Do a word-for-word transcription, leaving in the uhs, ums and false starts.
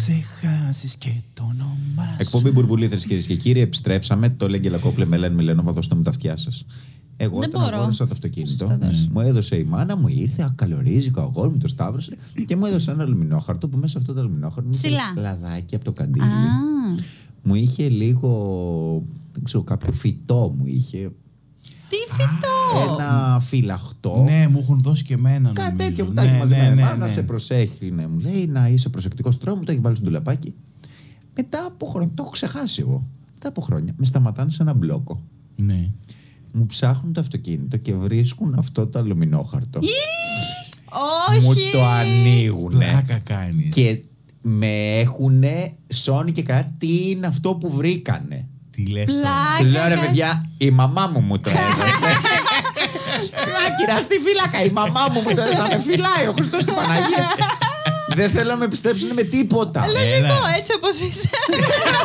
ξεχάσεις και το όνομά σου. Εκπομπή Μπουρμπουλήθρες, κυρίες και κύριοι. Επιστρέψαμε. Το λέγε Λακόπλε με λένε Μιλένοβα, δώστε μου τα αυτιά σας. Εγώ Δεν όταν μπορώ. αγόρασα το αυτοκίνητο, Πώς θα δώσω. μου έδωσε η μάνα μου, ήρθε ακαλορίζικο αγόρι μου, το σταύρωσε και μου έδωσε ένα αλουμινόχαρτο που μέσα σε αυτό το αλουμινόχαρτο μου είχε Ψηλά. λαδάκι από το καντήλι. Α, Μου είχε λίγο, δεν ξέρω, κάποιο φυτό μου είχε. τι φυτό! Ένα φυλαχτό. Ναι, μου έχουν δώσει και εμένα. Κάτι νομίζω. τέτοιο που τα Ναι, έχει μαζεμένα. ναι, ναι, Να ναι. σε προσέχει, ναι. Μου λέει να είσαι προσεκτικός τρόπο, μου το έχει βάλει στο ντουλαπάκι. Μετά από χρόνια, το έχω ξεχάσει εγώ. Μετά από χρόνια, με σταματάνε σε ένα μπλόκο. Ναι. Μου ψάχνουν το αυτοκίνητο και βρίσκουν αυτό το αλουμινόχαρτο. Όχι! Μου το ανοίγουνε. Πλάκα κάνεις. Και με έχουνε σώνει και κάτι. Τι είναι αυτό που βρήκανε. Τι λες Πλάκα. τώρα. Του λέω ρε κάνεις. παιδιά, η μαμά μου μου το έδωσε. Άκυρα στη φύλακα, η μαμά μου μου το έδωσε να με φυλάει ο Χριστός στην Παναγία. Δεν θέλω να με επιστρέψουν με τίποτα. Λογικό, έτσι όπως είσαι.